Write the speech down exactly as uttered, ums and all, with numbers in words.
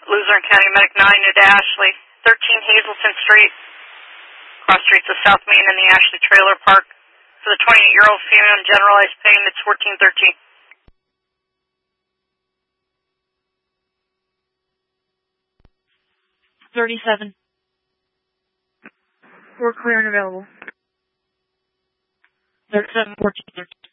Luzerne County Medic nine into Ashley. thirteen Hazelton Street. Cross streets of South Main and the Ashley Trailer Park. For the twenty-eight-year-old female in generalized pain, it's fourteen thirteen. thirty-seven. We're clear and available. thirty-seven, fourteen, thirteen.